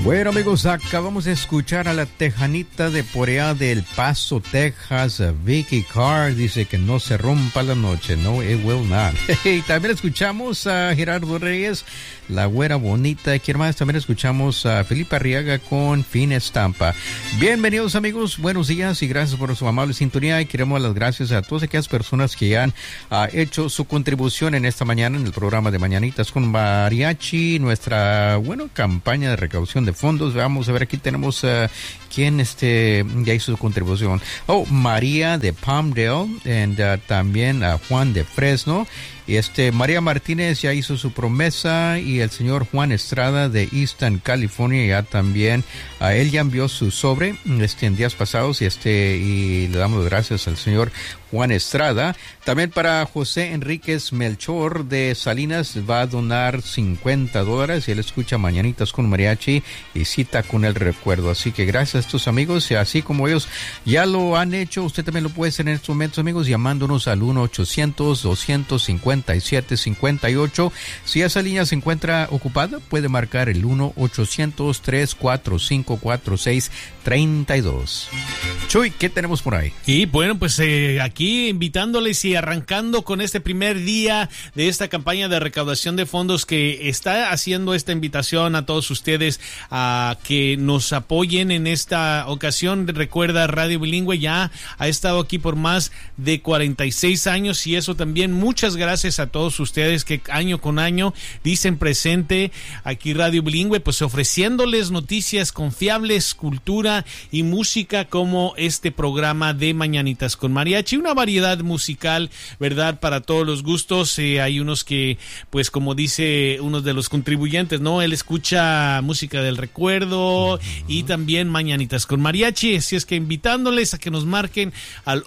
Bueno, amigos, acabamos de escuchar a la tejanita de por allá de El Paso, Texas, Vicky Carr. Dice que no se rompa la noche. No, it will not. Y también escuchamos a Gerardo Reyes, La Güera Bonita. ¿Quién más? También escuchamos a Felipe Arriaga con Fin Estampa. Bienvenidos, amigos. Buenos días y gracias por su amable sintonía. Y queremos dar las gracias a todas aquellas personas que ya han hecho su contribución en esta mañana en el programa de Mañanitas con Mariachi, nuestra, campaña de recaudación de fondos. Vamos a ver, aquí tenemos quién ya hizo su contribución. María de Palmdale, y también Juan de Fresno. Y María Martínez ya hizo su promesa, y el señor Juan Estrada de Easton, California, ya también él ya envió su sobre en días pasados, y le damos gracias al señor Juan Estrada. También para José Enríquez Melchor de Salinas, va a donar $50, y él escucha Mañanitas con Mariachi y Cita con el Recuerdo. Así que gracias a estos amigos, y así como ellos ya lo han hecho, usted también lo puede hacer en estos momentos, amigos, llamándonos al 1-800-257-58. Si esa línea se encuentra ocupada, puede marcar el 1-800-345-4632. Chuy, ¿qué tenemos por ahí? Y bueno, pues aquí invitándoles y arrancando con este primer día de esta campaña de recaudación de fondos, que está haciendo esta invitación a todos ustedes a que nos apoyen en esta ocasión. Recuerda, Radio Bilingüe ya ha estado aquí por más de 46 años, y eso también muchas gracias a todos ustedes que año con año dicen presente aquí Radio Bilingüe, pues ofreciéndoles noticias confiables, cultura y música, como este programa de Mañanitas con Mariachi, una variedad musical, ¿verdad? Para todos los gustos. Hay unos que, pues como dice uno de los contribuyentes, ¿no? Él escucha música del recuerdo y también Mañanitas con Mariachi. Así es que invitándoles a que nos marquen al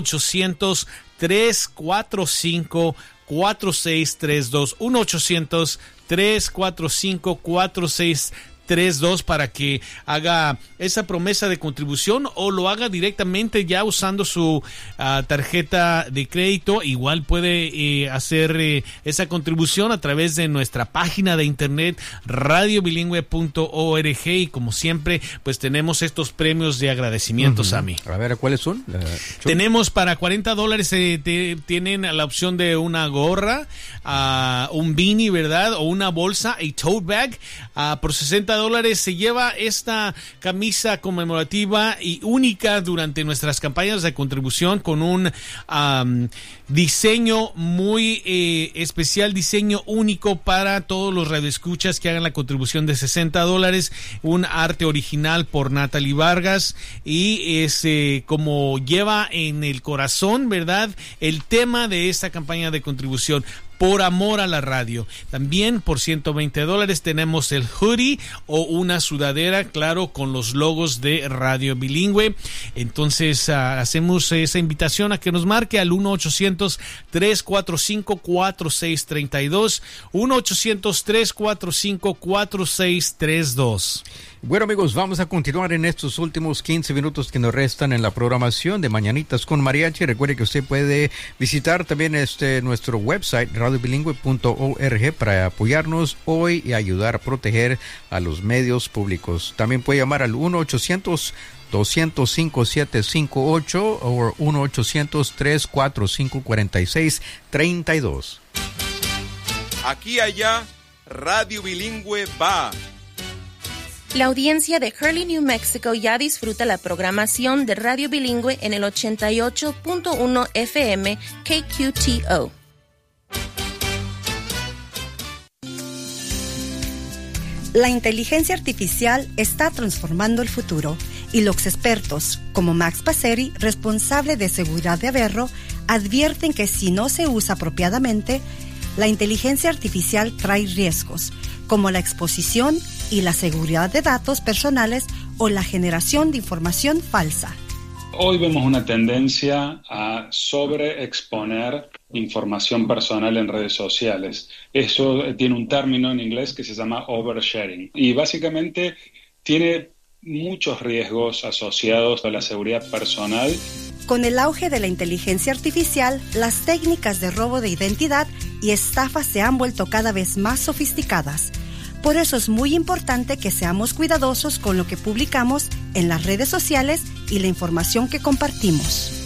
1-800-345-4632, 1-800-345-4632, para que haga esa promesa de contribución, o lo haga directamente ya usando su tarjeta de crédito. Igual puede hacer esa contribución a través de nuestra página de internet radiobilingüe.org, y como siempre pues tenemos estos premios de agradecimiento, Sammy. A ver, ¿cuáles son? Tenemos para $40 tienen la opción de una gorra, un beanie, ¿verdad? O una bolsa, a tote bag. Por $60 se lleva esta camisa conmemorativa y única durante nuestras campañas de contribución, con un diseño muy especial, diseño único para todos los radioescuchas que hagan la contribución de $60, un arte original por Natalie Vargas, y es como lleva en el corazón, ¿verdad?, el tema de esta campaña de contribución, por amor a la radio. También por $120 tenemos el hoodie o una sudadera, claro, con los logos de Radio Bilingüe. Entonces hacemos esa invitación a que nos marque al 1-800-345-4632, 1-800-345-4632. Bueno, amigos, vamos a continuar en estos últimos 15 minutos que nos restan en la programación de Mañanitas con Mariachi. Recuerde que usted puede visitar también nuestro website radiobilingüe.org para apoyarnos hoy y ayudar a proteger a los medios públicos. También puede llamar al 1-800-205-5758 o 1-800-345-4632. Aquí allá, Radio Bilingüe va. La audiencia de Hurley, New Mexico ya disfruta la programación de Radio Bilingüe en el 88.1 FM KQTO. La inteligencia artificial está transformando el futuro, y los expertos, como Max Passeri, responsable de seguridad de Averro, advierten que si no se usa apropiadamente, la inteligencia artificial trae riesgos, como la exposición y la seguridad de datos personales o la generación de información falsa. Hoy vemos una tendencia a sobreexponer información personal en redes sociales. Eso tiene un término en inglés que se llama oversharing, y básicamente tiene muchos riesgos asociados a la seguridad personal. Con el auge de la inteligencia artificial, las técnicas de robo de identidad y estafas se han vuelto cada vez más sofisticadas. Por eso es muy importante que seamos cuidadosos con lo que publicamos en las redes sociales y la información que compartimos.